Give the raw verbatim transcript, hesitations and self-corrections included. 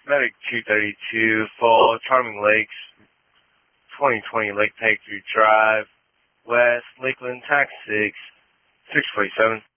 Medic two thirty-two for Charming Lakes, twenty twenty Lake Pegview Drive, West, Lakeland, Tax six, six forty-seven.